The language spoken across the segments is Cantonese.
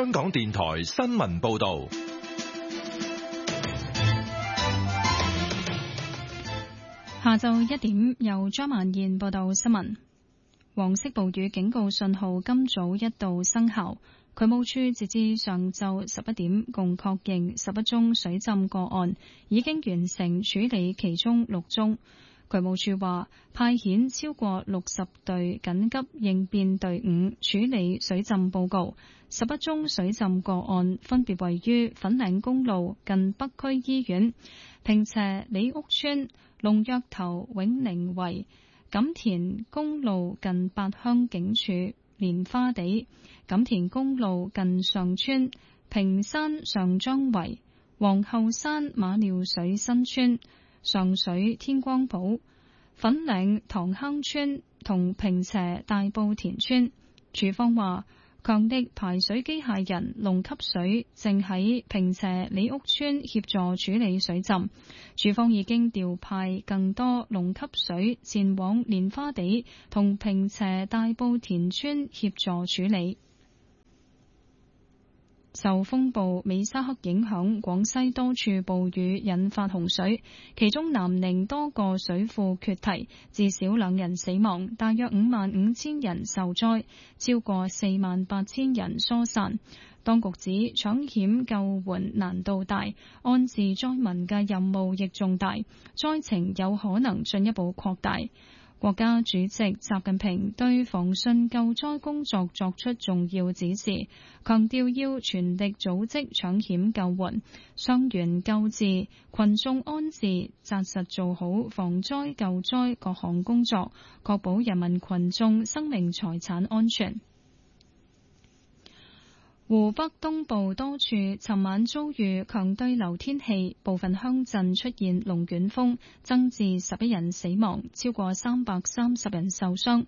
香港電台新聞報道。 下晝1點，由張曼燕報道新聞。黃色暴雨警告信號今早一度生效。渠務處截至上晝11點，共確認11宗水浸個案，已經完成處理其中6宗。渠務處話，派遣超過60隊緊急應變隊伍處理水浸報告。11宗水浸個案分別位於粉嶺公路近北區醫院、坪輋里屋村、龍躍頭永寧圍、錦田公路近八鄉警署、蓮花地、錦田公路近上村、屏山上莊圍、皇后山馬料水新村、上水天光堡、粉嶺塘坑村同坪輋大埔田村。署方話，強力排水機械人龍吸水正喺坪輋里屋村協助處理水浸。署方已經調派更多龍吸水前往蓮花地同坪輋大埔田村協助處理。受風暴美沙克影響，廣西多處暴雨引發洪水，其中南寧多個水庫決堤，至少2人死亡，大約55,000人受災，超過48,000人疏散。當局指搶險救援難度大，安置災民嘅任務亦重大，災情有可能進一步擴大。國家主席習近平對防汛救災工作作出重要指示，強調要全力組織搶險救援、傷員救治、群眾安置，紮實做好防災救災各項工作，確保人民群眾生命財產安全。湖北東部多處尋晚遭遇強對流天氣，部分鄉鎮出現龍捲風，增至11人死亡，超過330人受傷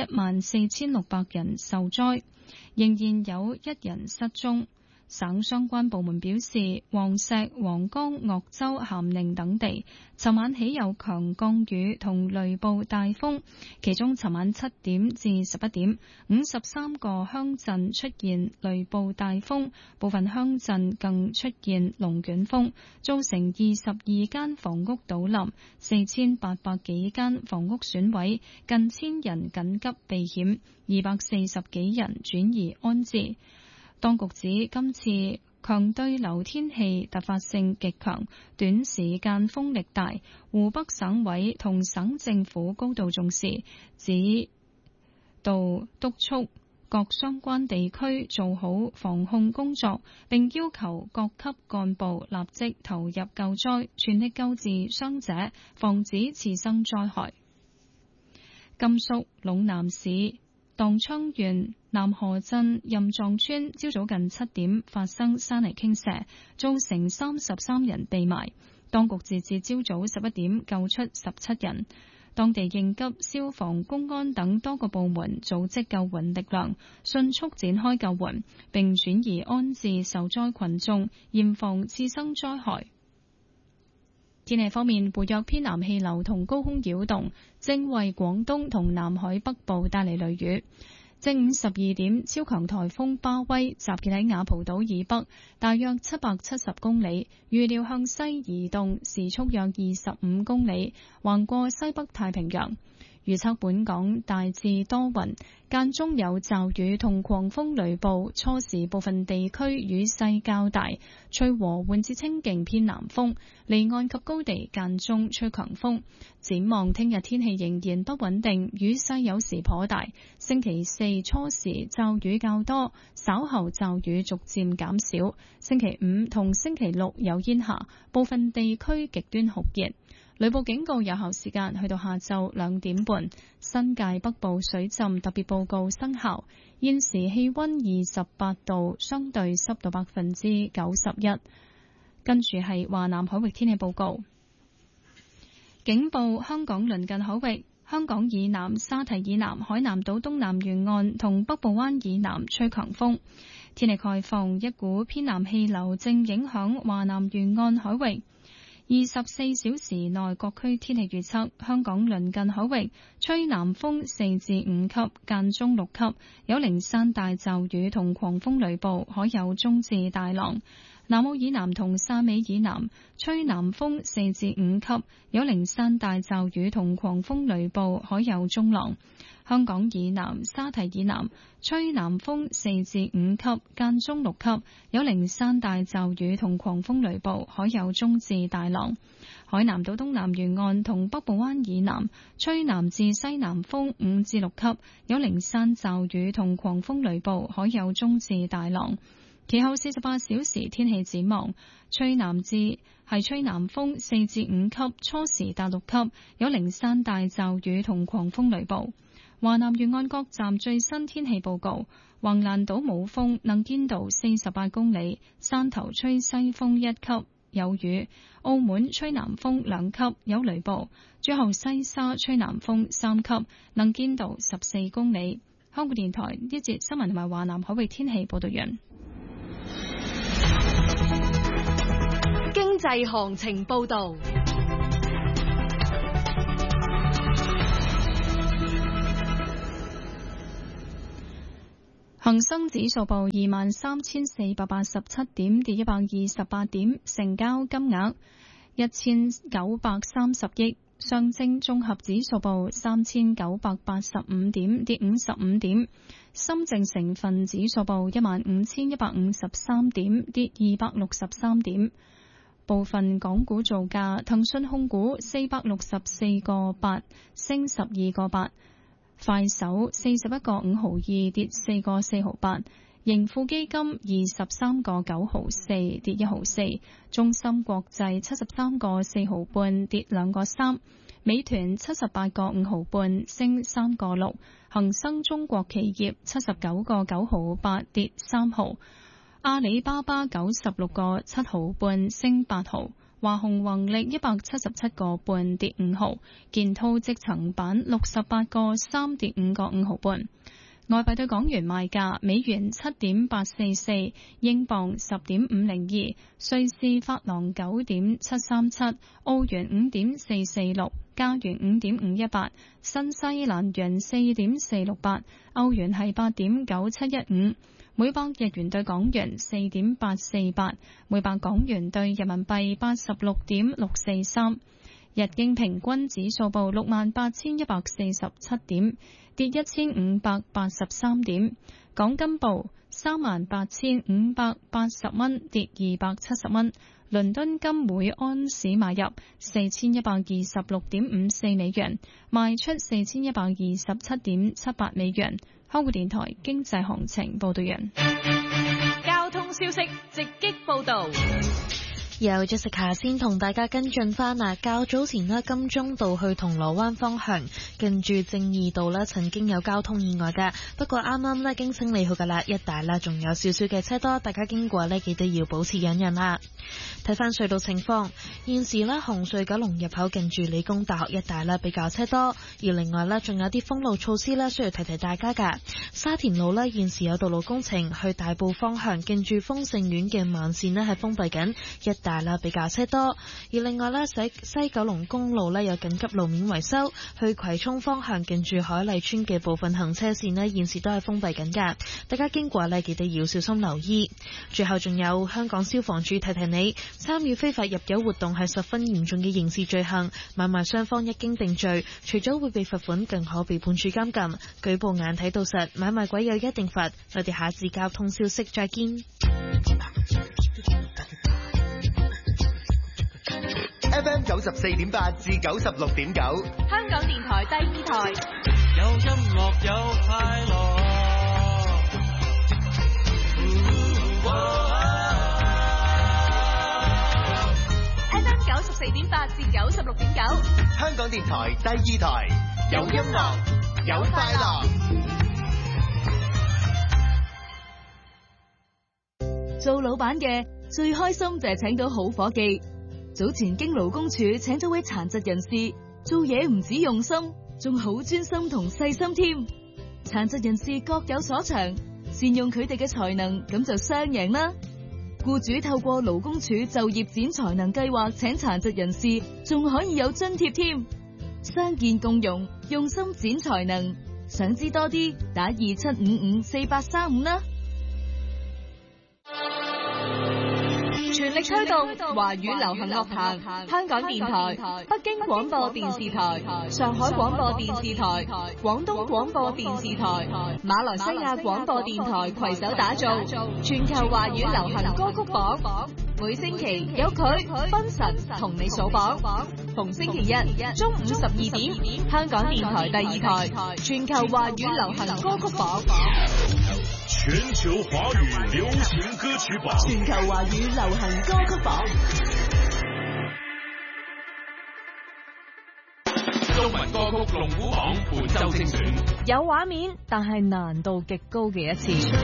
，14,600人受災，仍然有1人失蹤。省相關部門表示，黃石、黃岡、鄂州、咸寧等地尋晚起有強降雨同雷暴大風，其中尋晚7點至11點，53個鄉鎮出現雷暴大風，部分鄉鎮更出現龍捲風，造成22間房屋倒冧，4,800幾間房屋損毀，近1000人緊急避險，240幾人轉移安置。當局指今次強對流天氣突發性極強，短時間風力大，湖北省委同省政府高度重視，指導督促各相關地區做好防控工作，並要求各級幹部立即投入救災，全力救治傷者，防止次生災害。甘肅隴南市當昌縣南河鎮任藏村朝早近7點發生山泥傾瀉，造成33人被埋。當局截至朝早11點救出17人。當地應急、消防、公安等多個部門組織救援力量，迅速展開救援，並轉移安置受災群眾，嚴防次生災害。天氣方面，活躍偏南氣流同高空擾動正為廣東同南海北部帶嚟雷雨。正午12點，超強颱風巴威集結喺雅蒲島以北，大約770公里，預料向西移動，時速約25公里，橫過西北太平洋。預測本港大致多雲，間中有驟雨同狂風雷暴，初時部分地區雨勢較大，吹和緩至清勁偏南風，離岸及高地間中吹強風。展望聽日天氣仍然不穩定，雨勢有時頗大。星期4初時驟雨較多，稍後驟雨逐漸減少。星期5同星期6有煙霞，部分地區極端酷熱。雷暴警告有效時間去到下晝2點半，新界北部水浸特別報告生效。現時氣溫28度，相對濕度91%。跟住係華南海域天氣報告，警報香港鄰近海域，香港以南、沙堤以南、海南島東南沿岸同北部灣以南吹強風。天氣概況，一股偏南氣流正影響華南沿岸海域。 24小時內各區天氣預測：香港鄰近海域吹南風4至5級，間中6級，有零散大驟雨同狂風雷暴，海有中至大浪。南澳以南同汕尾以南吹南風4至5級，有零散大驟雨同狂風雷暴，海有中浪。香港以南、沙堤以南吹南風4至5級，間中6級，有零散大驟雨同狂風雷暴，海有中至大浪。海南島東南沿岸同北部灣以南吹南至西南風5至6級，有零散驟雨同狂風雷暴，海有中至大浪。其後48小時天氣展望：吹南風4至5級，初時達6級，有零散大驟雨同狂風雷暴。華南沿岸各站最新天氣報告：橫瀾島冇風，能見度48公里；汕頭吹西風1級，有雨；澳門吹南風2級，有雷暴；最後西沙吹南風3級，能見度14公里。香港電台一節新聞同埋華南海域天氣報道完。 經濟行情報道。 恒生指數報23,487點，跌128點，成交金額1930億。上證綜合指數報3985點，跌55點。深證成分指數報15153點，跌263點。部分港股造價：騰訊控股464個8，升12個8；快手41個5毫2，跌4個4毫8；盈富基金23個9毫4，跌1毫4；中芯國際73個4毫半，跌2個3；美團78個5毫半，升3個6；恒生中國企業79個9毫8，跌3毫；阿里巴巴96個7毫半，升8毫；華虹宏力177個半，跌5毫；建滔積層板68個3，跌5個5毫半。外幣對港元賣價：美元7.844，英鎊10.502，瑞士法郎9.737，澳元5.446，加元5.518，新西蘭元4.468，歐元係8.9715。每百日元對港元4.848，每百港元對人民幣86.643。日經平均指數報68,147點，跌1583點。港金報38,580蚊，跌270蚊。倫敦金每安士買入4126.54美元，賣出4127.78美元。香港電台經濟行情報道員。 交通消息直擊報道。 由 Jessica 先同大家跟進翻啦。較早前呢，金鐘道去銅鑼灣方向近住正義道呢曾經有交通意外嘅，不過啱啱呢經清理好噶啦，一帶啦仲有少少嘅車多，大家經過呢記得要保持忍讓啦。睇翻隧道情況，現時呢紅隧九龍入口近住理工大學一帶啦比較車多，而另外呢仲有啲封路措施呢需要提提大家噶。沙田路呢現時有道路工程，去大埔方向近住豐盛苑嘅慢線呢係封閉緊，一帶比較車多，而另外呢西九龍公路呢有緊急路面維修，去葵涌方向近住海麗村嘅部分行車線呢現時都係封閉緊噶，大家經過呢記得要小心留意。最後仲有香港消防處提提你，參與非法入境活動係十分嚴重嘅刑事罪行，買賣雙方一經定罪，除咗會被罰款，更可被判處監禁。舉報眼睇到實，買賣鬼有一定罰。我哋下次交通消息再見。 FM 94.8至96.9， 香港電台第二台， 有音樂有快樂。 FM 94.8至96.9， 香港電台第二台，有音樂有快樂。 做老闆嘅最開心就係請到好伙計。早前經勞工處請咗位殘疾人士，做嘢唔止用心，仲好專心同細心添。殘疾人士各有所長，善用佢哋嘅才能，咁就雙贏啦。 僱主透過勞工處就業展才能計劃請殘疾人士，仲可以有津貼添。傷健共融，用心展才能。想知多啲，打27554835啦。全力推動華語流行樂壇，香港電台、北京廣播電視台、上海廣播電視台、廣東廣播電視台、馬來西亞廣播電台攜手打造全球華語流行歌曲榜。每星期有佢分神同你數榜，逢星期一中午12點，香港電台第2台全球華語流行歌曲榜。 全球華語流行歌曲榜， 全球華語流行歌曲榜。 中文歌曲龍虎榜本周精選， 有畫面，但係難度極高嘅一次。